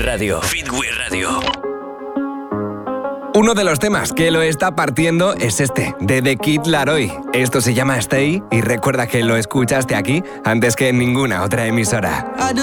Radio. Fitwith Radio. Uno de los temas que lo está partiendo es este, de The Kid Laroi. Esto se llama Stay y recuerda que lo escuchaste aquí antes que en ninguna otra emisora.